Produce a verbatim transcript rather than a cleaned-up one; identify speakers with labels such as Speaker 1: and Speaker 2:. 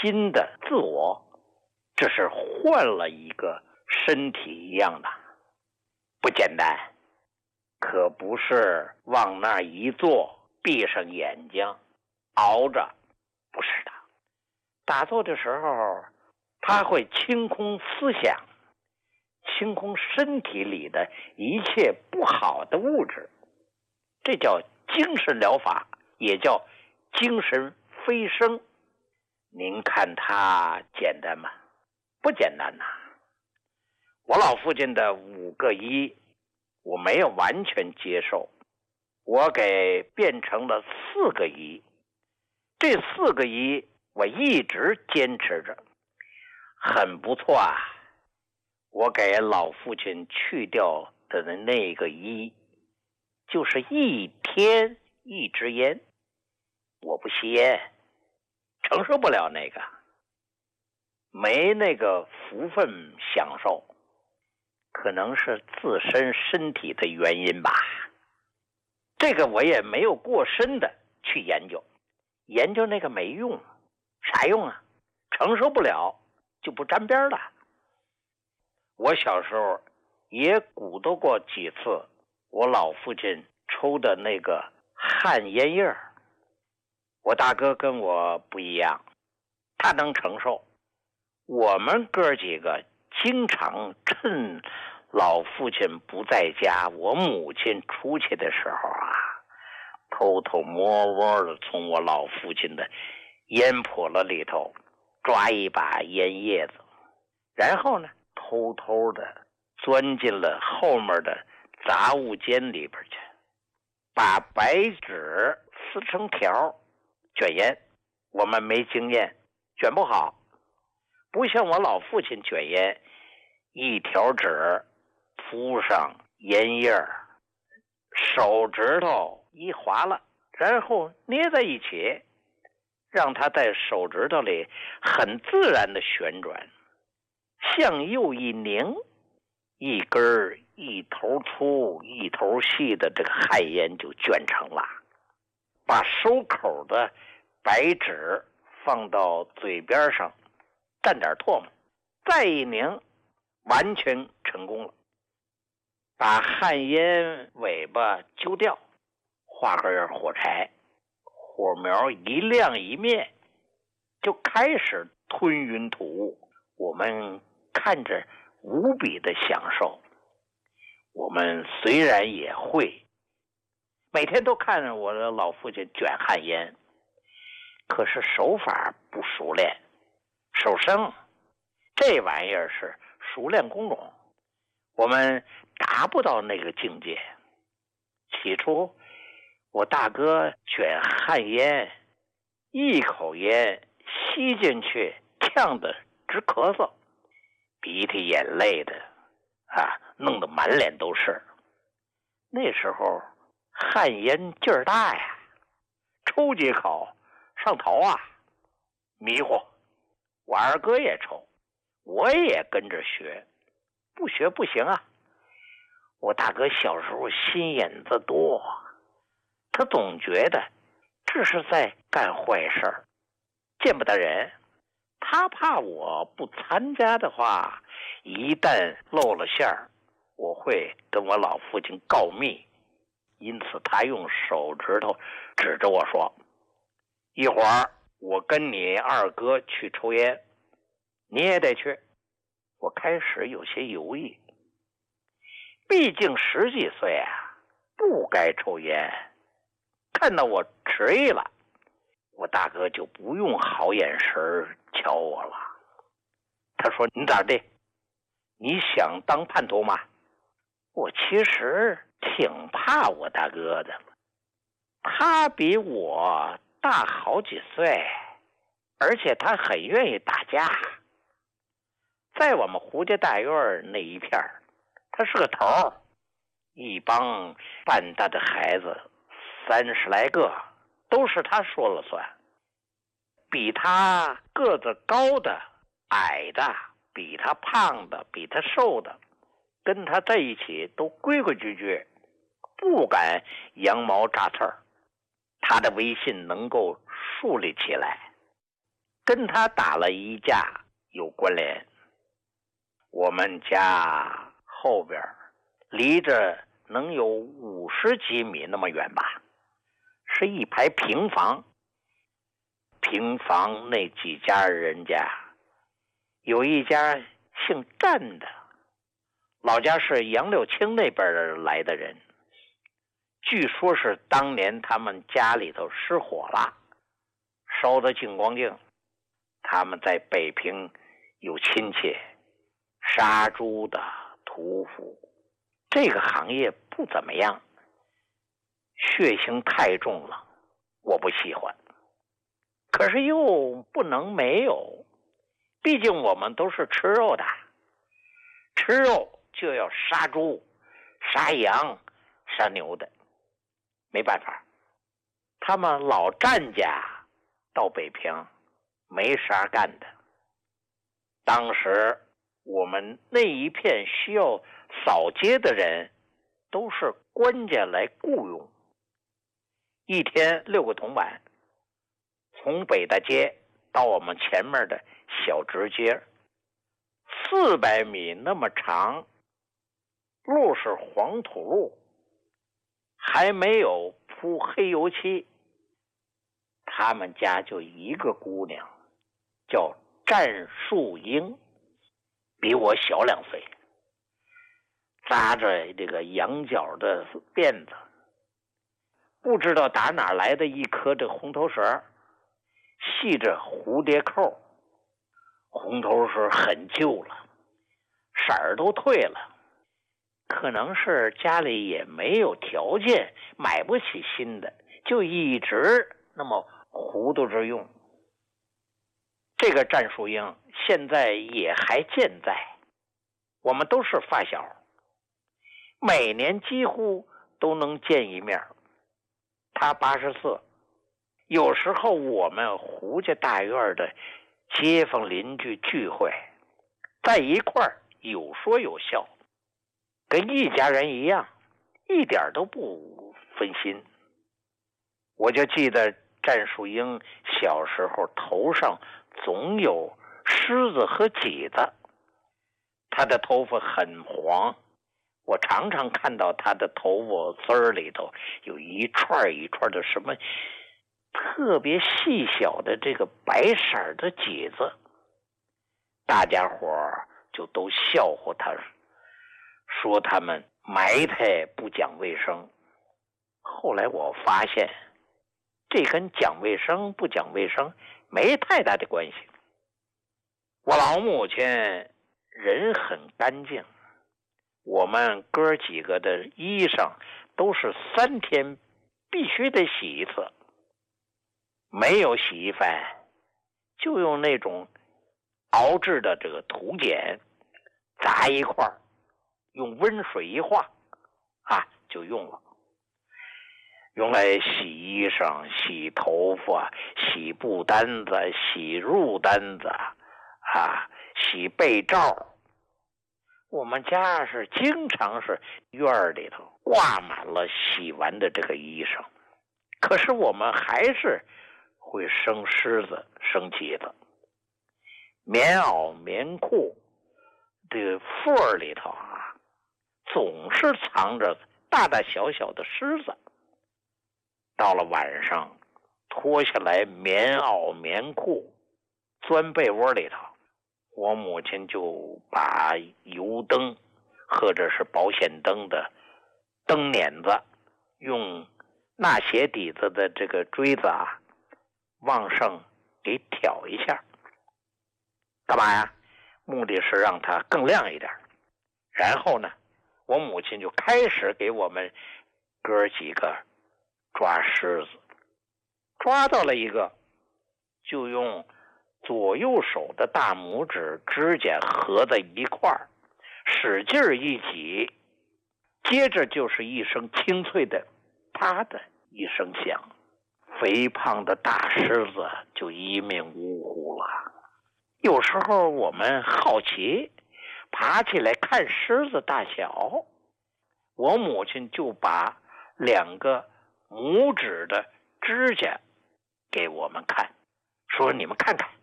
Speaker 1: 新的自我，这是换了一个身体一样的，不简单，可不是往那一坐，闭上眼睛熬着，不是的。打坐的时候，他会清空思想，清空身体里的一切不好的物质，这叫精神疗法，也叫精神飞升。您看它简单吗？不简单呐。我老父亲的五个一，我没有完全接受，我给变成了四个一。这四个一我一直坚持着，很不错啊。我给老父亲去掉的那个一，就是一天一支烟。我不吸烟，承受不了那个，没那个福分享受，可能是自身身体的原因吧。这个我也没有过深的去研究，研究那个没用，啥用啊？承受不了就不沾边了。我小时候也鼓捣过几次我老父亲抽的那个旱烟叶，我大哥跟我不一样，他能承受。我们哥几个经常趁老父亲不在家，我母亲出去的时候啊，偷偷摸摸的从我老父亲的烟笸箩里头抓一把烟叶子，然后呢偷偷的钻进了后面的杂物间里边去，把白纸撕成条卷烟。我们没经验，卷不好，不像我老父亲卷烟，一条纸铺上烟叶，手指头一划了，然后捏在一起，让它在手指头里很自然的旋转，向右一拧，一根一头粗一头细的这个旱烟就卷成了。把收口的白纸放到嘴边上，蘸点唾沫，再一拧，完全成功了。把旱烟尾巴揪掉，画根火柴，火苗一亮一灭，就开始吞云吐雾。我们看着无比的享受。我们虽然也会，每天都看着我的老父亲卷旱烟，可是手法不熟练，手生，这玩意儿是熟练工种，我们达不到那个境界。起初我大哥卷旱烟，一口烟吸进去，呛得直咳嗽，鼻涕眼泪的啊，弄得满脸都是。那时候旱烟劲儿大呀，抽几口上头啊，迷糊。我二哥也抽，我也跟着学，不学不行啊。我大哥小时候心眼子多，他总觉得这是在干坏事儿，见不得人。他怕我不参加的话，一旦露了馅儿，我会跟我老父亲告密。因此他用手指头指着我说，一会儿我跟你二哥去抽烟，你也得去。我开始有些犹豫，毕竟十几岁啊，不该抽烟。看到我迟疑了，我大哥就不用好眼神瞧我了。他说，你咋的？你想当叛徒吗？我其实挺怕我大哥的，他比我大好几岁，而且他很愿意打架。在我们胡家大院那一片，他是个头，一帮半大的孩子三十来个，都是他说了算。比他个子高的、矮的，比他胖的、比他瘦的，跟他在一起都规规矩矩，不敢羊毛扎刺儿。他的威信能够树立起来。 跟他打了一架有关联。我们家后边离着能有五十几米那么远吧，是一排平房。平房那几家人家，有一家姓战的，老家是杨柳青那边来的人，据说是当年他们家里头失火了，烧得净光净。他们在北平有亲戚，杀猪的、屠夫，这个行业不怎么样，血腥太重了，我不喜欢。可是又不能没有，毕竟我们都是吃肉的，吃肉就要杀猪、杀羊、杀牛的，没办法。他们老战家到北平没啥干的。当时我们那一片需要扫街的人都是官家来雇佣，一天六个铜板，从北大街到我们前面的小直街，四百米那么长，路是黄土路，还没有铺黑油漆。他们家就一个姑娘，叫战树英，比我小两岁，扎着这个羊角的辫子，不知道打哪来的一颗这红头绳，系着蝴蝶扣，红头绳很旧了，色儿都褪了，可能是家里也没有条件买不起新的，就一直那么糊涂着用。这个战树英现在也还健在，我们都是发小，每年几乎都能见一面。他八十四，有时候我们胡家大院的街坊邻居聚会，在一块儿有说有笑，跟一家人一样，一点都不分心。我就记得战树英小时候头上总有虱子和挤子，她的头发很黄，我常常看到她的头发丝儿里头有一串一串的什么特别细小的这个白色的挤子，大家伙就都笑话她，说他们埋汰不讲卫生。后来我发现这跟讲卫生不讲卫生没太大的关系。我老母亲人很干净，我们哥几个的衣裳都是三天必须得洗一次，没有洗衣粉，就用那种熬制的这个土碱砸一块，用温水一化啊就用了，用来洗衣裳、洗头发、洗布单子、洗褥单子啊，洗被罩。我们家是经常是院里头挂满了洗完的这个衣裳，可是我们还是会生虱子、生挤子。棉袄、棉裤这个缝里头啊，总是藏着大大小小的虱子。到了晚上，脱下来棉袄、棉裤，钻被窝里头，我母亲就把油灯或者是保险灯的灯捻子，用纳鞋底子的这个锥子啊，往上给挑一下。干嘛呀？目的是让它更亮一点。然后呢，我母亲就开始给我们哥几个抓虱子，抓到了一个，就用左右手的大拇指指甲合在一块儿，使劲一挤，接着就是一声清脆的啪的一声响，肥胖的大虱子就一命呜呼了。有时候我们好奇，爬起来看虱子大小，我母亲就把两个拇指的指甲给我们看，说你们看看，